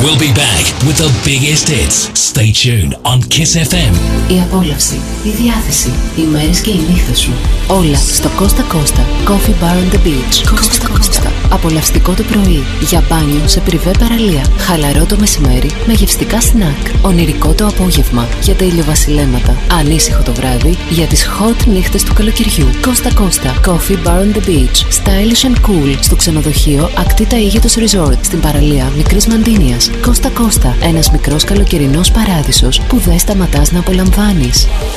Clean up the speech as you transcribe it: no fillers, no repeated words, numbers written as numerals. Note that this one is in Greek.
We'll be back with the biggest hits. Stay tuned on Kiss FM. Η απόλαυση, η διάθεση, οι μέρες και οι νύχτες σου. Όλα στο Costa Costa Coffee Bar on the Beach. Costa Costa. Απολαυστικό το πρωί, για μπάνιο σε πριβέ παραλία. Χαλαρό το μεσημέρι με γευστικά σνακ. Ονειρικό το απόγευμα για τα ηλιοβασιλέματα. Ανήσυχο το βράδυ για τις hot νύχτες του καλοκαιριού. Costa Costa Coffee Bar on the Beach. Stylish and cool στο ξενοδοχείο Ακτή Ταΐγετος Resort στην παραλία Μικρής Μαντίνιας. Costa Costa. Ένας μικρός καλοκαιρινός παράδεισος που δεν σταματάς να απολαμβάνεις.